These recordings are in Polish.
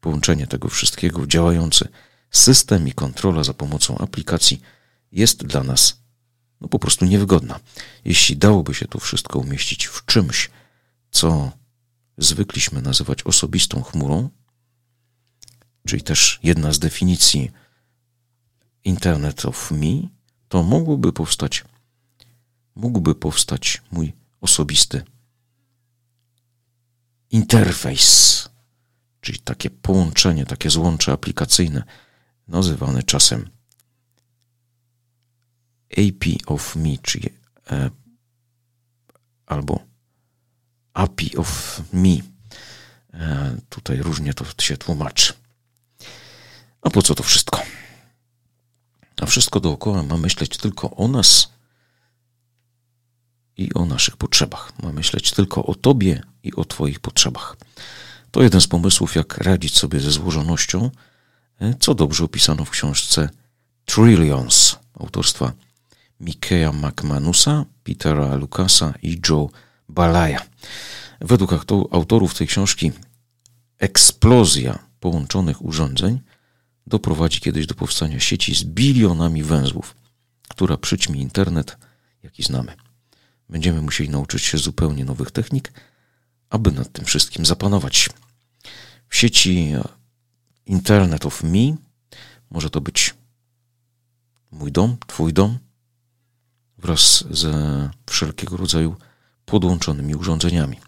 Połączenie tego wszystkiego, działający system i kontrola za pomocą aplikacji jest dla nas po prostu niewygodna. Jeśli dałoby się to wszystko umieścić w czymś, co zwykliśmy nazywać osobistą chmurą, czyli też jedna z definicji Internet of Me, to mógłby powstać mój osobisty interfejs, czyli takie połączenie, takie złącze aplikacyjne, nazywane czasem API of Me, czyli albo API of Me. Tutaj różnie to się tłumaczy. A po co to wszystko? A wszystko dookoła ma myśleć tylko o nas i o naszych potrzebach. Ma myśleć tylko o Tobie i o Twoich potrzebach. To jeden z pomysłów, jak radzić sobie ze złożonością, co dobrze opisano w książce Trillions autorstwa Mikeya McManusa, Petera Lucasa i Joe Balaya. Według autorów tej książki eksplozja połączonych urządzeń doprowadzi kiedyś do powstania sieci z bilionami węzłów, która przyćmi internet, jaki znamy. Będziemy musieli nauczyć się zupełnie nowych technik, aby nad tym wszystkim zapanować. W sieci Internet of Me może to być mój dom, Twój dom, wraz ze wszelkiego rodzaju podłączonymi urządzeniami.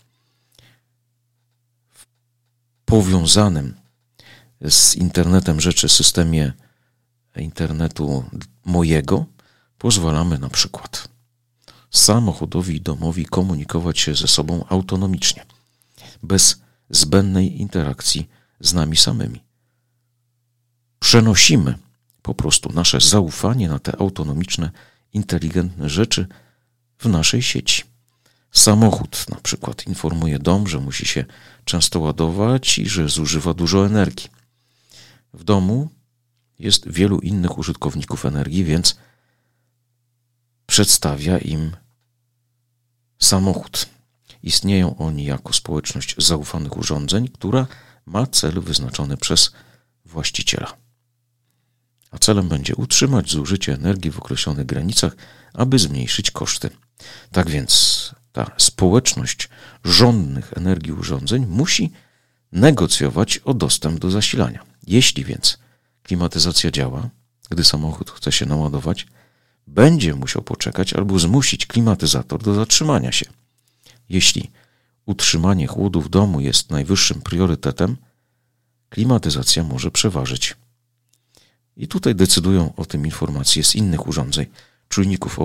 W powiązanym z internetem rzeczy systemie internetu mojego pozwalamy na przykład samochodowi i domowi komunikować się ze sobą autonomicznie, bez zbędnej interakcji z nami samymi. Przenosimy po prostu nasze zaufanie na te autonomiczne, inteligentne rzeczy w naszej sieci. Samochód na przykład informuje dom, że musi się często ładować i że zużywa dużo energii. W domu jest wielu innych użytkowników energii, więc przedstawia im samochód. Istnieją oni jako społeczność zaufanych urządzeń, która ma cel wyznaczony przez właściciela. A celem będzie utrzymać zużycie energii w określonych granicach, aby zmniejszyć koszty. Tak więc ta społeczność żądnych energii urządzeń musi negocjować o dostęp do zasilania. Jeśli więc klimatyzacja działa, gdy samochód chce się naładować, będzie musiał poczekać albo zmusić klimatyzator do zatrzymania się. Jeśli utrzymanie chłodu w domu jest najwyższym priorytetem, klimatyzacja może przeważyć. I tutaj decydują o tym informacje z innych urządzeń, czujników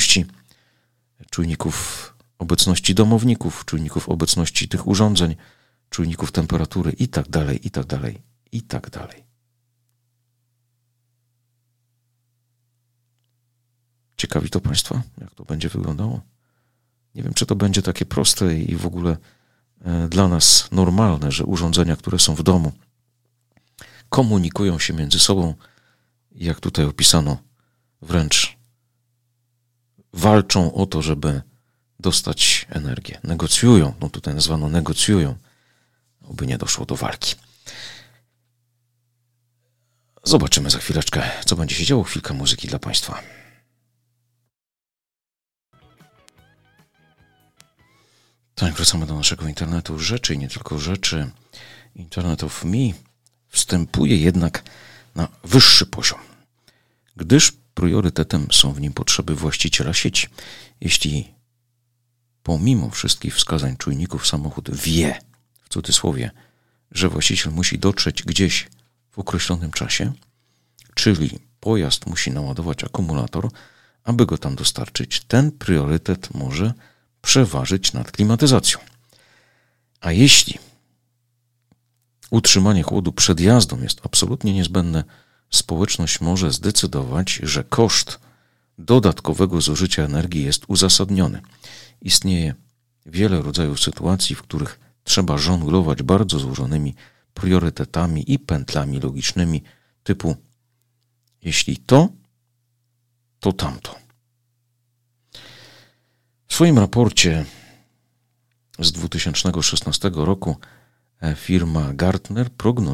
obecności domowników, czujników obecności tych urządzeń, czujników temperatury itd., itd., itd. Ciekawi to Państwa, jak to będzie wyglądało? Nie wiem, czy to będzie takie proste i w ogóle dla nas normalne, że urządzenia, które są w domu, komunikują się między sobą, jak tutaj opisano, wręcz walczą o to, żeby dostać energię. Negocjują, tutaj nazwano negocjują, aby nie doszło do walki. Zobaczymy za chwileczkę, co będzie się działo. Chwilka muzyki dla Państwa. Tak, wracamy do naszego internetu rzeczy i nie tylko rzeczy. Internet of Me wstępuje jednak na wyższy poziom, gdyż priorytetem są w nim potrzeby właściciela sieci. Jeśli pomimo wszystkich wskazań czujników samochód wie, w cudzysłowie, że właściciel musi dotrzeć gdzieś w określonym czasie, czyli pojazd musi naładować akumulator, aby go tam dostarczyć, ten priorytet może przeważyć nad klimatyzacją. A jeśli utrzymanie chłodu przed jazdą jest absolutnie niezbędne, społeczność może zdecydować, że koszt dodatkowego zużycia energii jest uzasadniony. Istnieje wiele rodzajów sytuacji, w których trzeba żonglować bardzo złożonymi priorytetami i pętlami logicznymi typu jeśli to, to tamto. W swoim raporcie z 2016 roku firma Gartner prognozuje,